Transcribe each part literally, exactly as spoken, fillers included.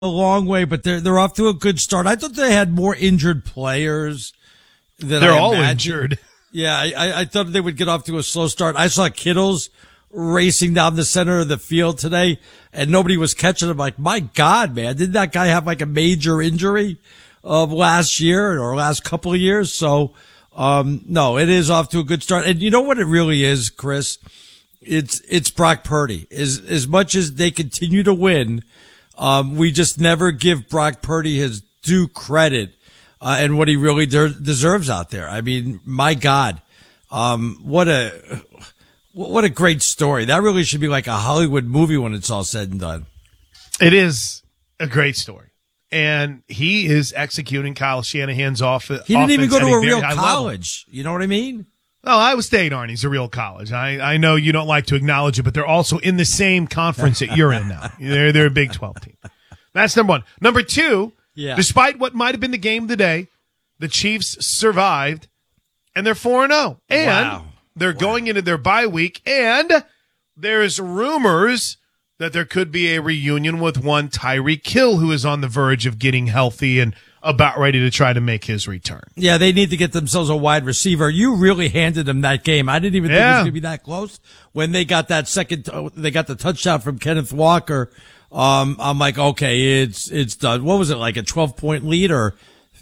a long way, but they're they're off to a good start. I thought they had more injured players than They're I all imagined. injured. Yeah, I, I thought they would get off to a slow start. I saw Kittles racing down the center of the field today, and nobody was catching him. Like, my God, man, didn't that guy have like a major injury of last year or last couple of years? So, um, no, it is off to a good start. And you know what it really is, Chris? It's it's Brock Purdy. As as much as they continue to win, um, we just never give Brock Purdy his due credit. Uh, and what he really de- deserves out there. I mean, my God, um, what a what a great story. That really should be like a Hollywood movie when it's all said and done. It is a great story, and he is executing Kyle Shanahan's off. He didn't even go to a real college. college. You know what I mean? Oh, Iowa State, Arnie's a real college. I, I know you don't like to acknowledge it, but they're also in the same conference that you're in now. They're they're a Big twelve team. That's number one. Number two. Yeah. Despite what might have been the game today, the Chiefs survived, and they're four and oh. And wow. they're wow. going into their bye week, and there's rumors that there could be a reunion with one Tyreek Hill, who is on the verge of getting healthy and about ready to try to make his return. Yeah, they need to get themselves a wide receiver. You really handed them that game. I didn't even think Yeah. it was going to be that close. When they got that second, they got the touchdown from Kenneth Walker. Um, I'm like, okay, it's, it's done. What was it, like a twelve point lead, or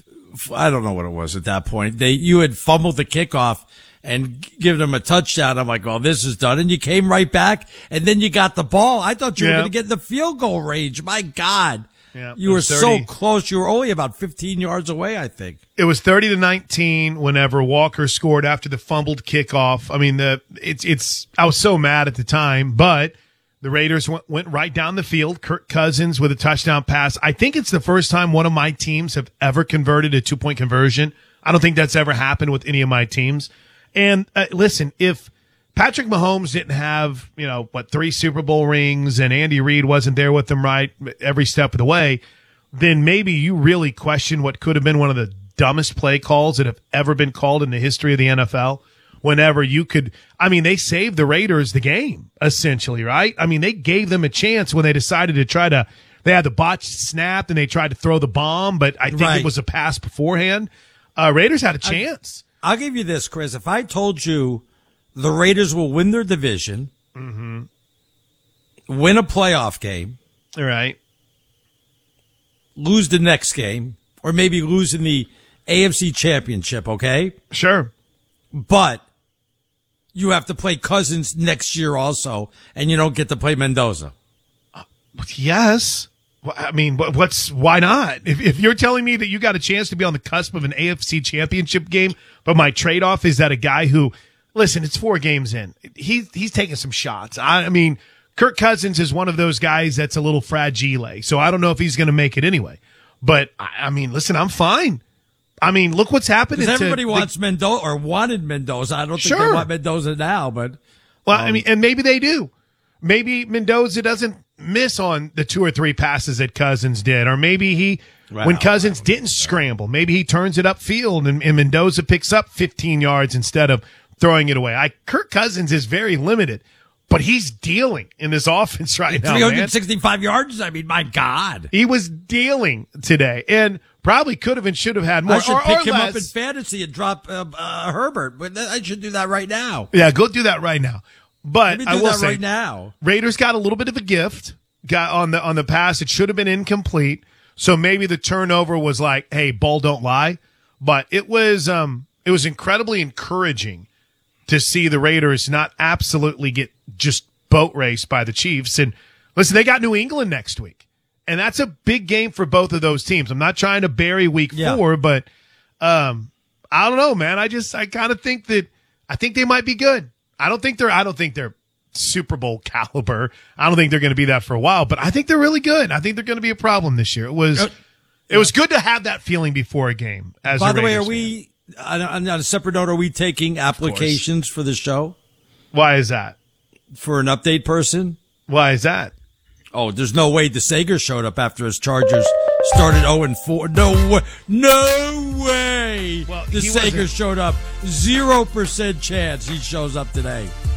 I don't know what it was at that point. They, you had fumbled the kickoff and given them a touchdown. I'm like, well, this is done. And you came right back, and then you got the ball. I thought you were Yeah. going to get in the field goal range. My God. Yeah, You it were was so thirty close. You were only about fifteen yards away, I think. It was thirty to nineteen whenever Walker scored after the fumbled kickoff. I mean, the it's it's. I was so mad at the time, but the Raiders went, went right down the field. Kirk Cousins with a touchdown pass. I think it's the first time one of my teams have ever converted a two point conversion. I don't think that's ever happened with any of my teams. And uh, listen, if Patrick Mahomes didn't have, you know, what, three Super Bowl rings, and Andy Reid wasn't there with them right every step of the way, then maybe you really question what could have been one of the dumbest play calls that have ever been called in the history of the N F L. Whenever you could, I mean, they saved the Raiders the game, essentially, right? I mean, they gave them a chance when they decided to try to, they had the botched snap and they tried to throw the bomb, but I think Right. it was a pass beforehand. Uh, Raiders had a chance. I'll give you this, Chris. If I told you the Raiders will win their division, Mm-hmm. win a playoff game, All right. lose the next game, or maybe lose in the A F C Championship, okay? Sure. But you have to play Cousins next year also, and you don't get to play Mendoza. Yes. Well, I mean, what- what's why not? If if you're telling me that you got a chance to be on the cusp of an A F C Championship game, but my trade-off is that a guy who, listen, it's four games in. He he's taking some shots. I, I mean, Kirk Cousins is one of those guys that's a little fragile, so I don't know if he's going to make it anyway. But I, I mean, listen, I'm fine. I mean, look what's happened. Because to- everybody the- wants Mendoza, or wanted Mendoza. I don't think Sure. they want Mendoza now, but Well, I mean, and maybe they do. Maybe Mendoza doesn't miss on the two or three passes that Cousins did, or maybe he, Wow. when Cousins didn't scramble, maybe he turns it upfield and, and Mendoza picks up fifteen yards instead of throwing it away. I, Kirk Cousins is very limited, but he's dealing in this offense right now, three man. hundred sixty-five yards? I mean, my God. He was dealing today, and probably could have and should have had more. I should or, pick or him less. up in fantasy and drop uh, uh, Herbert. But I should do that right now. Yeah, go do that right now. But Let me I do will that say, right now. Raiders got a little bit of a gift. Got on the on the pass. It should have been incomplete. So maybe the turnover was like, "Hey, ball don't lie." But it was um it was incredibly encouraging to see the Raiders not absolutely get just boat raced by the Chiefs. And listen, they got New England next week, and that's a big game for both of those teams. I'm not trying to bury Week Yeah. Four, but um I don't know, man. I just I kind of think that I think they might be good. I don't think they're I don't think they're Super Bowl caliber. I don't think they're going to be that for a while, but I think they're really good. I think they're going to be a problem this year. It was, Uh, it was good to have that feeling before a game. As By a the way, Raiders are we, on on a separate note, are we taking applications for the show? fan. Why is that? For an update person? Why is that? Oh, there's no way DeSager showed up after his Chargers started oh and four. No way. No way. Well, he DeSager wasn't- showed up. Zero percent chance he shows up today.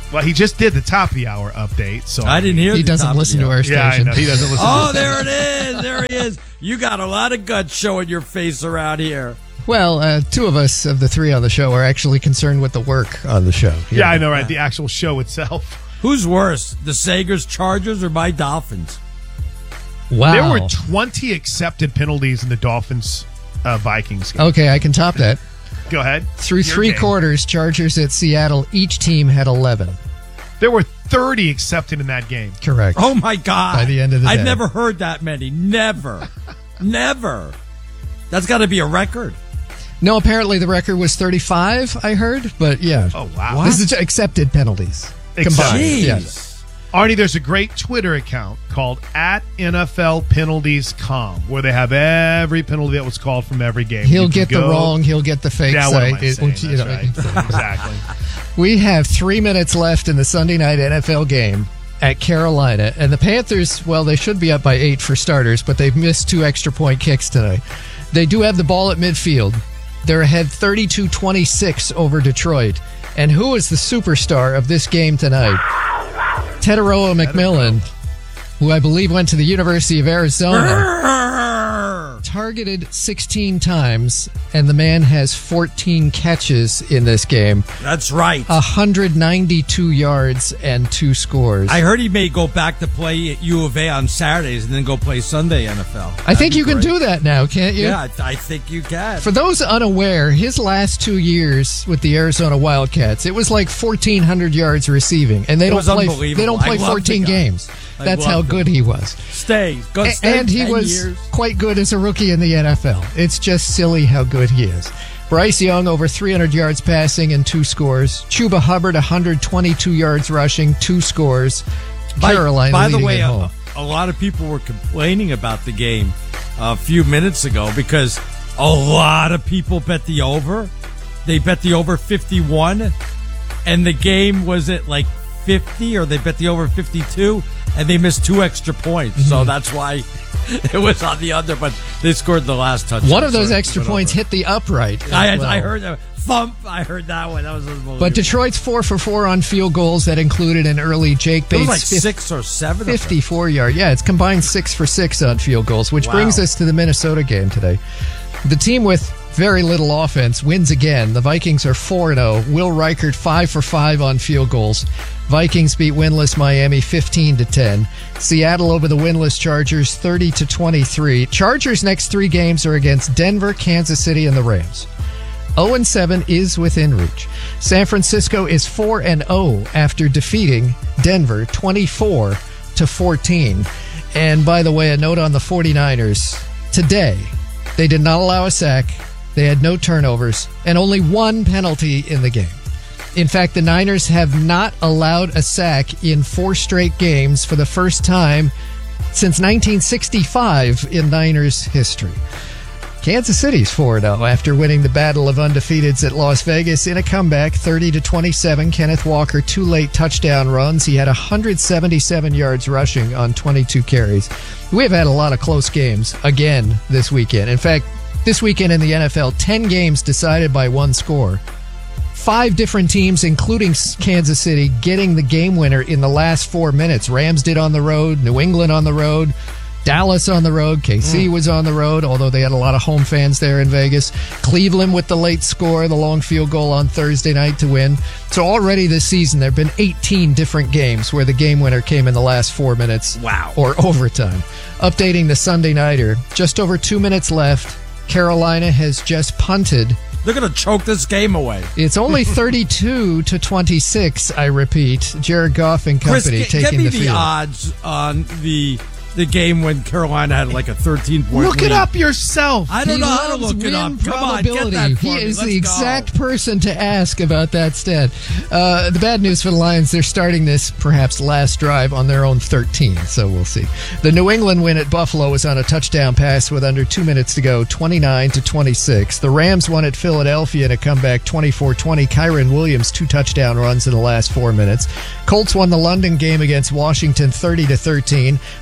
Well, he just did the top of the hour update, so I didn't hear. He the doesn't top listen of to the our station. Yeah, I know. He doesn't listen. Oh, to there it is. There he is. You got a lot of guts showing your face around here. Well, uh, two of us of the three on the show are actually concerned with the work on the show. Yeah, yeah I know, right? The actual show itself. Who's worse, the Sagers Chargers or my Dolphins? Wow. There were twenty accepted penalties in the Dolphins uh, Vikings game. Okay, I can top that. Go ahead. Through Your three game. quarters, Chargers at Seattle, each team had eleven. There were thirty accepted in that game. Correct. Oh, my God. By the end of the I've day. never heard that many. Never. Never. That's got to be a record. No, apparently the record was thirty-five, I heard, but yeah. Oh, wow. This is accepted penalties Accepted. combined. Jeez. Yeah. Arnie, there's a great Twitter account called at N F L Penalties dot com where they have every penalty that was called from every game. He'll You can get the go- wrong, he'll get the fake Yeah, what am site. I It- saying? which, you That's know, right. Exactly. We have three minutes left in the Sunday night N F L game at Carolina. And the Panthers, well, they should be up by eight for starters, but they've missed two extra point kicks tonight. They do have the ball at midfield. They're ahead thirty-two twenty-six over Detroit. And who is the superstar of this game tonight? Teteroa McMillan, who I believe went to the University of Arizona, targeted sixteen times, and the man has fourteen catches in this game. That's right. one hundred ninety-two yards and two scores. I heard he may go back to play at U of A on Saturdays and then go play Sunday N F L. I think you can do that now, can't you? Yeah, I, I think you can. For those unaware, his last two years with the Arizona Wildcats, it was like fourteen hundred yards receiving, and they It don't was play. unbelievable. They don't play I loved fourteen the guy. games. I That's how loved good him. he was. Stay. Go A- stay and he ten was years. quite good as a rookie in the N F L. It's just silly how good he is. Bryce Young over three hundred yards passing and two scores. Chuba Hubbard one hundred twenty-two yards rushing, two scores. By- Carolina By, the leading way, at a, home. a lot of people were complaining about the game a few minutes ago because a lot of people bet the over. They bet the over fifty-one, and the game was at like fifty, or they bet the over fifty-two, and they missed two extra points. Mm-hmm. So that's why it was on the under, but they scored the last touchdown. One of those so it extra went points over. hit the upright. as I, well. I heard that. Thump. I heard that one. That was unbelievable. But Detroit's four for four on field goals. That included an early Jake it was Bates like fif- six or seven. of them. fifty-four yard. Yeah, it's combined six for six on field goals, which Wow. brings us to the Minnesota game today. The team with very little offense wins again. The Vikings are four and oh. Will Reichert five for five on field goals. Vikings beat winless Miami fifteen to ten. Seattle over the winless Chargers thirty to twenty-three. Chargers' next three games are against Denver, Kansas City, and the Rams. oh and seven is within reach. San Francisco is four and oh after defeating Denver twenty-four to fourteen. And by the way, a note on the 49ers. Today, they did not allow a sack. They had no turnovers and only one penalty in the game. In fact, the Niners have not allowed a sack in four straight games for the first time since nineteen sixty-five in Niners history. Kansas City's four and oh after winning the Battle of Undefeateds at Las Vegas in a comeback, thirty to twenty-seven. Kenneth Walker, two late touchdown runs. He had one hundred seventy-seven yards rushing on twenty-two carries. We have had a lot of close games again this weekend. In fact, this weekend in the N F L, ten games decided by one score. Five different teams, including Kansas City, getting the game winner in the last four minutes. Rams did on the road, New England on the road, Dallas on the road, K C mm. was on the road, although they had a lot of home fans there in Vegas. Cleveland with the late score, the long field goal on Thursday night to win. So already this season, there have been eighteen different games where the game winner came in the last four minutes. Wow. Or overtime. Updating the Sunday Nighter, just over two minutes left. Carolina has just punted. They're going to choke this game away. It's only thirty-two to twenty-six, I repeat. Jared Goff and company Chris, g- taking get me the the, field. odds on the the game when Carolina had like a thirteen point Look lead. it up yourself. I don't He know how to loves look it win up. Come on, get probability. that for He me. is Let's the exact go. person to ask about that stat. Uh, the bad news for the Lions, they're starting this perhaps last drive on their own thirteen, so we'll see. The New England win at Buffalo was on a touchdown pass with under two minutes to go, twenty-nine to twenty-six. The Rams won at Philadelphia in a comeback, twenty-four twenty. Kyron Williams, two touchdown runs in the last four minutes. Colts won the London game against Washington, thirty to thirteen. Wins for the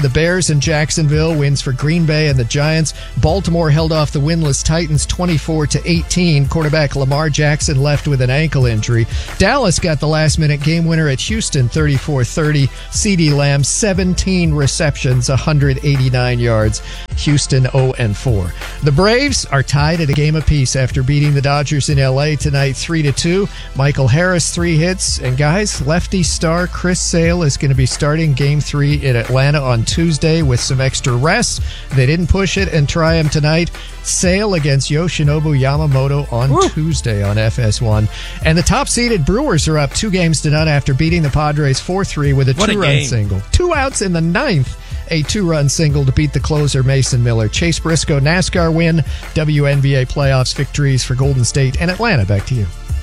the Bears and Jacksonville, wins for Green Bay and the Giants. Baltimore held off the winless Titans twenty-four to eighteen. Quarterback Lamar Jackson left with an ankle injury. Dallas got the last-minute game winner at Houston, thirty-four thirty. CeeDee Lamb, seventeen receptions, one hundred eighty-nine yards. Houston oh and four. The Braves are tied at a game apiece after beating the Dodgers in L A tonight three to two. Michael Harris, three hits. And guys, lefty star Chris Sale is going to be starting game three in Atlanta on Tuesday with some extra rest. They didn't push it and try him tonight. Sale against Yoshinobu Yamamoto on Woo. Tuesday on F S one. And the top-seeded Brewers are up two games to none after beating the Padres four three with a What a two-run game. single. Two outs in the ninth. A two-run single to beat the closer Mason Miller. Chase Briscoe NASCAR win. W N B A playoffs victories for Golden State and Atlanta. Back to you.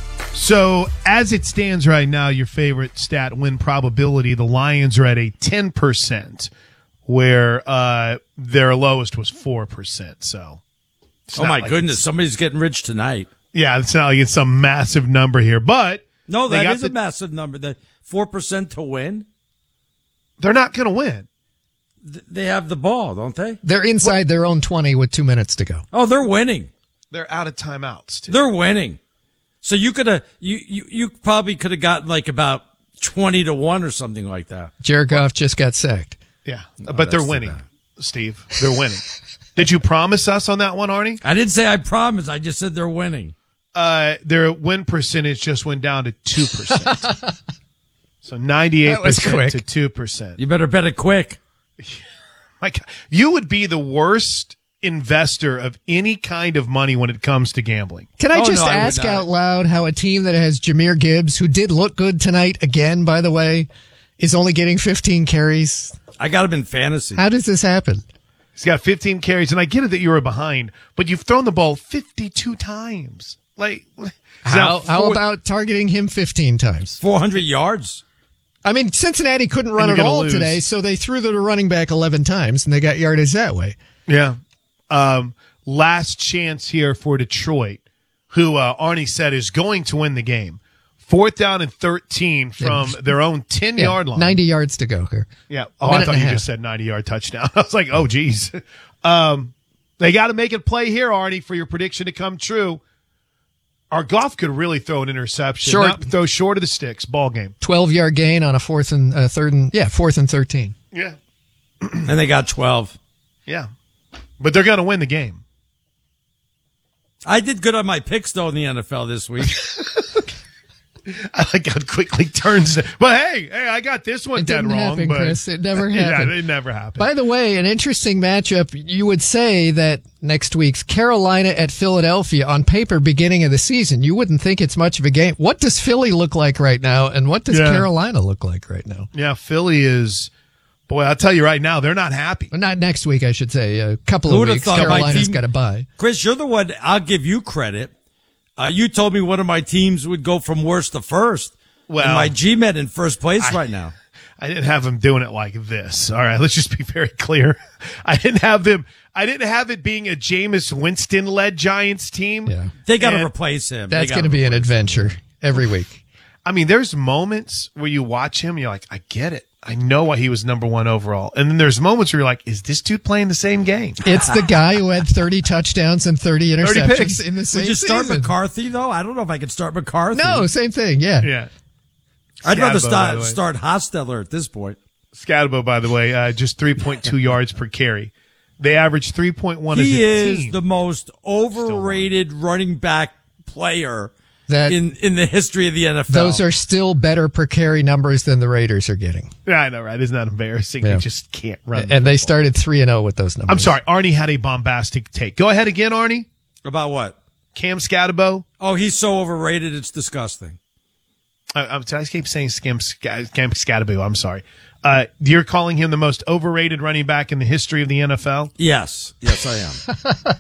So, as it stands right now, your favorite stat win probability, the Lions are at a ten percent, where uh, their lowest was four percent. So, it's Oh, not my like goodness. it's- Somebody's getting rich tonight. Yeah, it's not like it's some massive number here, but No, they that got is the- a massive number. That four percent to win. they're not going to win. Th- They have the ball, don't they? They're inside their own twenty with two minutes to go. Oh, they're winning. They're out of timeouts, too. They're winning. So you could have, you, you, you probably could have gotten like about twenty to one or something like that. Jared Goff just got sacked. Yeah, but Oh, that's they're too winning, bad. Steve. They're winning. Did you promise us on that one, Arnie? I didn't say I promise. I just said they're winning. Uh, their win percentage just went down to two percent. So ninety-eight That was percent quick. to two percent. You better bet it quick. My God, you would be the worst investor of any kind of money when it comes to gambling. Can I Oh, just no, I would ask not. out loud how a team that has Jahmyr Gibbs, who did look good tonight again, by the way, is only getting fifteen carries? I got him in fantasy. How does this happen? He's got fifteen carries, and I get it that you were behind, but you've thrown the ball fifty-two times. Like, How, now how four- about targeting him fifteen times? four hundred yards. I mean, Cincinnati couldn't run you're at gonna all lose. today, so they threw the running back eleven times, and they got yardage that way. Yeah. Um, last chance here for Detroit, who uh, Arnie said is going to win the game. Fourth down and thirteen from their own ten-yard line. ninety yards to go here. Yeah. Oh, I Minute thought and a you half. just said ninety-yard touchdown. I was like, oh, geez. Um, they got to make it play here, Arnie, for your prediction to come true. Our Goff could really throw an interception. Short. Not throw short of the sticks. Ball game. twelve-yard gain on a fourth and uh, third and, yeah, fourth and thirteen. Yeah. And they got twelve. Yeah. But they're going to win the game. I did good on my picks, though, in the N F L this week. I like how quickly it turns. But hey, hey, I got this one It dead didn't wrong. happen, but Chris. It never happened. Yeah, it never happened. By the way, an interesting matchup. You would say that next week's Carolina at Philadelphia on paper, beginning of the season, you wouldn't think it's much of a game. What does Philly look like right now, and what does Yeah. Carolina look like right now? Yeah, Philly is. Boy, I'll tell you right now, they're not happy. Well, not next week, I should say. A couple Who of would've weeks. thought my Carolina's team- got to buy. Chris, you're the one. I'll give you credit. Uh, you told me one of my teams would go from worst to first. Well, and my G-Men in first place I- right now. I didn't have them doing it like this. All right, let's just be very clear. I didn't have them. I didn't have it being a Jameis Winston-led Giants team. Yeah. They got to And- replace him. That's going going to be an adventure every week. I mean, there's moments where you watch him, and you're like, I get it. I know why he was number one overall. And then there's moments where you're like, is this dude playing the same game? It's the guy who had thirty touchdowns and thirty thirty interceptions picks. in the same Would you start season. McCarthy, though? I don't know if I could start McCarthy. No, same thing. Yeah. Yeah. I'd rather Scadabo, by the start, way. start Hostetler at this point. Scadabo, by the way, uh, just three point two yards per carry. They average three point one as He a is team. the most overrated running back player That in, in the history of the N F L. those are still better per carry numbers than the Raiders are getting, Yeah, I know, right? Isn't that embarrassing? Yeah. They just can't run. and they started three and zero with those numbers. I'm sorry. Arnie had a bombastic take. Go ahead again, Arnie. About what? Cam Scadabo. Oh, he's so overrated, it's disgusting. I, I'm, I keep saying Cam, Sc- Cam Scadabo. I'm sorry. Uh, you're calling him the most overrated running back in the history of the N F L? Yes. Yes, I am.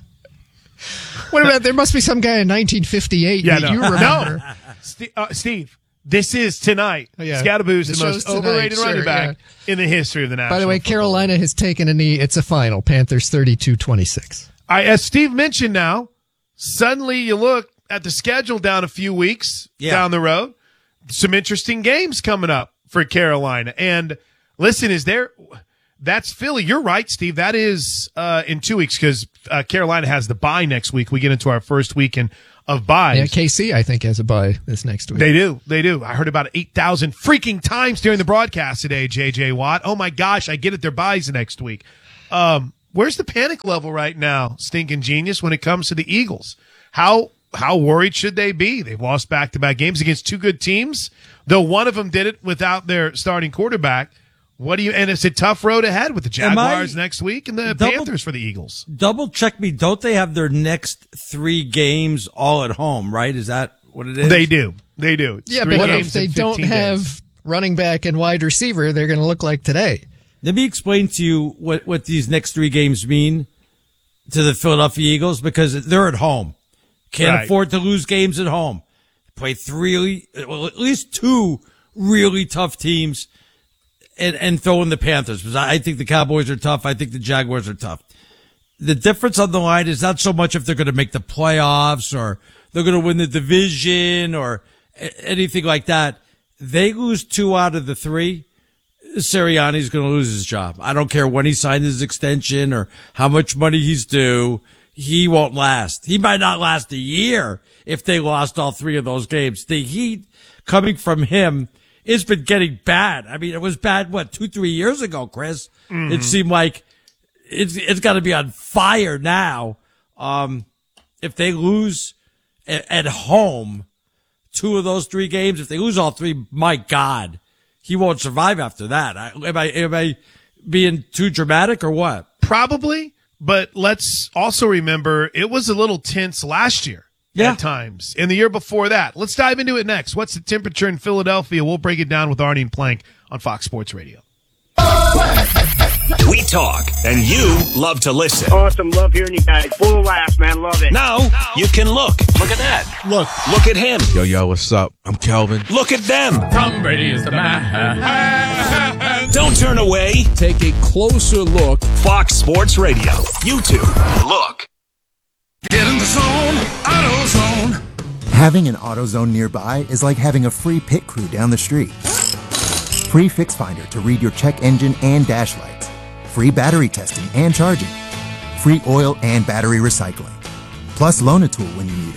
What about there must be some guy in nineteen fifty-eight Yeah, that no. you remember? No. St- uh, Steve, this is tonight. Oh, yeah. Scadaboo's The the, show's most tonight, overrated sure, running back in the history of the National By the way, Football Carolina League. has taken a knee. It's a final. Panthers thirty-two twenty-six. I, as Steve mentioned now, suddenly you look at the schedule down a few weeks Yeah. down the road. Some interesting games coming up for Carolina. And listen, is there That's Philly. You're right, Steve. That is uh, in two weeks because uh, Carolina has the bye next week. We get into our first weekend of buys. Yeah, K C, I think, has a bye this next week. They do. They do. I heard about eight thousand freaking times during the broadcast today, J J Watt. Oh, my gosh. I get it. Their buys next week. Um, where's the panic level right now, Stinking Genius, when it comes to the Eagles? How how worried should they be? They've lost back-to-back games against two good teams, though one of them did it without their starting quarterback. What do you? And it's a tough road ahead with the Jaguars next week and the double, Panthers for the Eagles. Double check me. Don't they have their next three games all at home? Right? Is that what it is? They do. They do. It's yeah, but if they don't have days. running back and wide receiver, they're going to look like today. Let me explain to you what what these next three games mean to the Philadelphia Eagles because they're at home. Can't right. afford to lose games at home. Play three, well, at least two really tough teams. And, and throw in the Panthers because I think the Cowboys are tough. I think the Jaguars are tough. The difference on the line is not so much if they're going to make the playoffs or they're going to win the division or anything like that. They lose two out of the three. Sirianni's going to lose his job. I don't care when he signed his extension or how much money he's due. He won't last. He might not last a year if they lost all three of those games. The heat coming from him, it's been getting bad. I mean, it was bad, what, two, three years ago, Chris? Mm-hmm. It seemed like it's it's got to be on fire now. Um, if they lose at, at home two of those three games, if they lose all three, my God, he won't survive after that. I, am I am I being too dramatic or what? Probably, but let's also remember it was a little tense last year. Yeah. At times. And the year before that. Let's dive into it next. What's the temperature in Philadelphia? We'll break it down with Arnie and Plank on Fox Sports Radio. We talk, and you love to listen. Awesome. Love hearing you guys. Full of laughs, man. Love it. Now, now you can look. Look at that. Look. Look at him. Yo, yo, what's up? I'm Kelvin. Look at them. Tom Brady is the man. Don't turn away. Take a closer look. Fox Sports Radio. YouTube. Look. Get in the zone, AutoZone. Having an AutoZone nearby is like having a free pit crew down the street. Free Fix Finder to read your check engine and dash lights. Free battery testing and charging. Free oil and battery recycling. Plus Loan-A-Tool when you need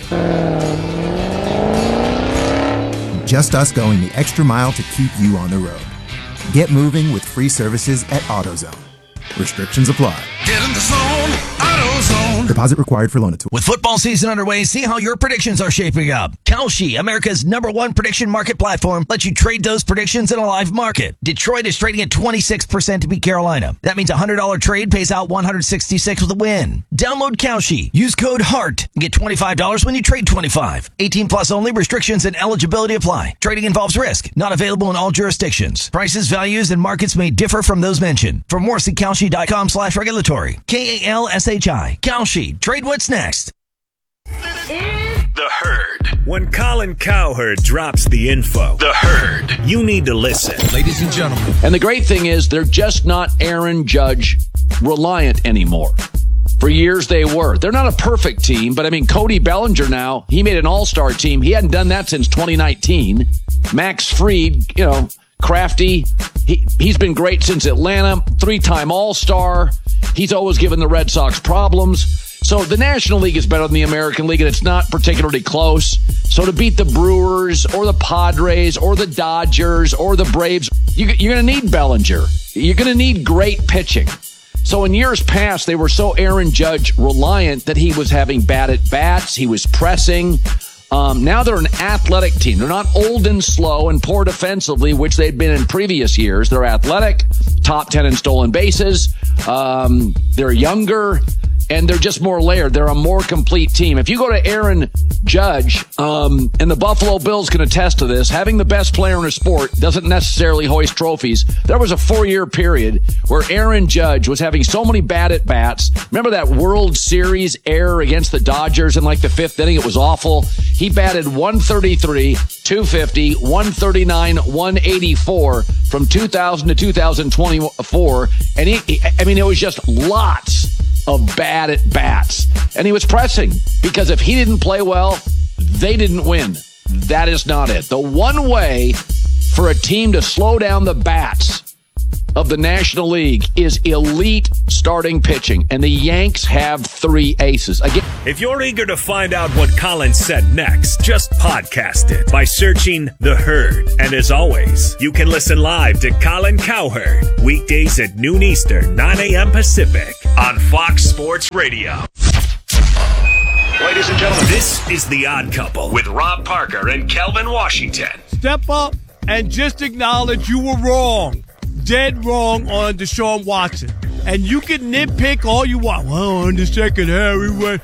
it. Just us going the extra mile to keep you on the road. Get moving with free services at AutoZone. Restrictions apply. Get in the zone, AutoZone. Deposit required for Loan-A-Tool. With football season underway, see how your predictions are shaping up. Kalshi, America's number one prediction market platform, lets you trade those predictions in a live market. Detroit is trading at twenty-six percent to beat Carolina. That means a one hundred dollars trade pays out one hundred sixty-six with a win. Download Kalshi. Use code HEART and get twenty-five dollars when you trade twenty-five. eighteen plus only. Restrictions and eligibility apply. Trading involves risk. Not available in all jurisdictions. Prices, values, and markets may differ from those mentioned. For more, see Kalshi.com slash regulatory. K A L S H I. Kalshi. Trade what's next. The Herd. When Colin Cowherd drops the info, The Herd, you need to listen. Ladies and gentlemen. And the great thing is they're just not Aaron Judge reliant anymore. For years they were. They're not a perfect team, but I mean, Cody Bellinger now, he made an all-star team. He hadn't done that since twenty nineteen. Max Fried, you know, crafty. He, he's been great since Atlanta. Three-time all-star. He's always given the Red Sox problems. So the National League is better than the American League, and it's not particularly close. So to beat the Brewers or the Padres or the Dodgers or the Braves, you, you're going to need Bellinger. You're going to need great pitching. So in years past, they were so Aaron Judge reliant that he was having bad at bats. He was pressing. Um, now they're an athletic team. They're not old and slow and poor defensively, which they'd been in previous years. They're athletic, top ten in stolen bases. Um, they're younger, and they're just more layered. They're a more complete team. If you go to Aaron Judge, um, and the Buffalo Bills can attest to this, having the best player in a sport doesn't necessarily hoist trophies. There was a four-year period where Aaron Judge was having so many bad at-bats. Remember that World Series error against the Dodgers in like the fifth inning? It was awful. He batted one thirty-three, two fifty, one thirty-nine, one eighty-four from two thousand to two thousand twenty-four. And he, he I mean, it was just lots of bad at bats. And he was pressing because if he didn't play well, they didn't win. That is not it. The one way for a team to slow down the bats of the National League is elite starting pitching, and the Yanks have three aces. Again, if you're eager to find out what Colin said next, just podcast it by searching The Herd. And as always, you can listen live to Colin Cowherd weekdays at noon Eastern, nine a.m. Pacific on Fox Sports Radio. Ladies and gentlemen, this is The Odd Couple with Rob Parker and Kelvin Washington. Step up and just acknowledge you were wrong. Dead wrong on Deshaun Watson. And you can nitpick all you want. Well, in the second half, we went.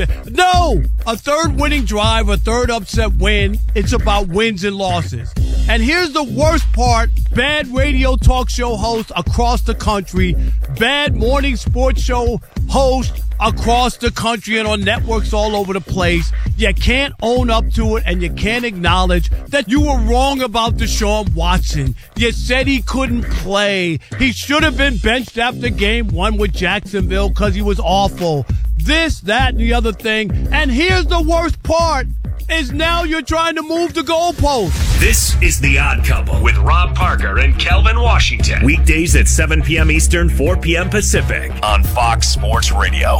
No! A third winning drive, a third upset win. It's about wins and losses. And here's the worst part. Bad radio talk show hosts across the country. Bad morning sports show hosts across the country and on networks all over the place. You can't own up to it, and you can't acknowledge that you were wrong about Deshaun Watson. You said he couldn't play. He should have been benched after game one with Jacksonville because he was awful. This, that, and the other thing. And here's the worst part, is now you're trying to move the goalpost. This is The Odd Couple with Rob Parker and Kelvin Washington. Weekdays at seven p.m. Eastern, four p.m. Pacific on Fox Sports Radio.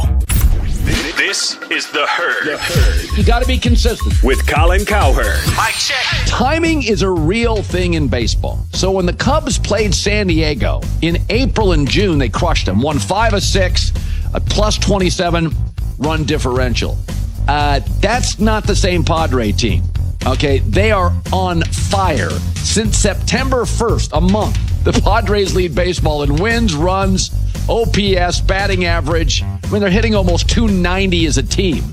This is The Herd. The Herd. You got to be consistent. With Colin Cowherd. Mic check. Timing is a real thing in baseball. So when the Cubs played San Diego in April and June, they crushed them. Won five of six, a plus twenty-seven run differential. Uh, that's not the same Padre team. Okay, they are on fire. Since September first, a month, the Padres lead baseball in wins, runs, O P S, batting average. I mean, they're hitting almost two ninety as a team.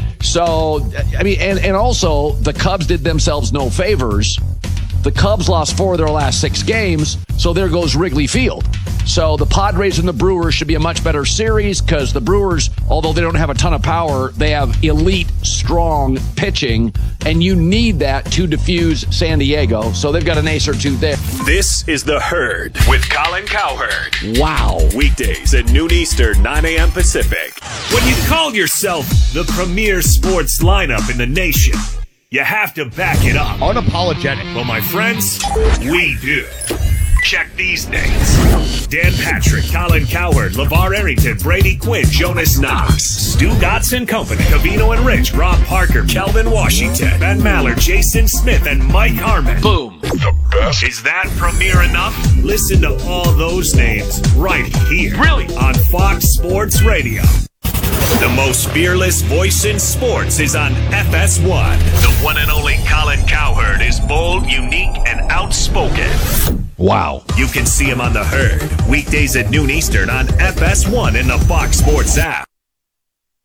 So, I mean, and, and also the Cubs did themselves no favors. The Cubs lost four of their last six games, so there goes Wrigley Field. So the Padres and the Brewers should be a much better series because the Brewers, although they don't have a ton of power, they have elite, strong pitching, and you need that to diffuse San Diego. So they've got an ace or two there. This is The Herd with Colin Cowherd. Wow. Weekdays at noon Eastern, nine a.m. Pacific. When you call yourself the premier sports lineup in the nation, you have to back it up. Unapologetic. Well, my friends, we do. Check these names. Dan Patrick, Colin Cowherd, LeVar Arrington, Brady Quinn, Jonas Knox, Stu Gotts and Company, Cavino and Rich, Rob Parker, Kelvin Washington, Ben Maller, Jason Smith, and Mike Harmon. Boom. The best. Is that premiere enough? Listen to all those names right here. Really? On Fox Sports Radio. The most fearless voice in sports is on F S one. The one and only Colin Cowherd is bold, unique, and outspoken. Wow. You can see him on The Herd, weekdays at noon Eastern on F S one in the Fox Sports app.